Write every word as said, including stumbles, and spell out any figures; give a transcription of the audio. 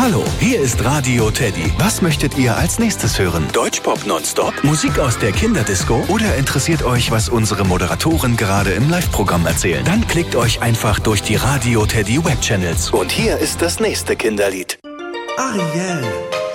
Hallo, hier ist Radio Teddy. Was möchtet ihr als nächstes hören? Deutschpop nonstop? Musik aus der Kinderdisco? Oder interessiert euch, was unsere Moderatoren gerade im Live-Programm erzählen? Dann klickt euch einfach durch die Radio Teddy Webchannels. Und hier ist das nächste Kinderlied. Ariel.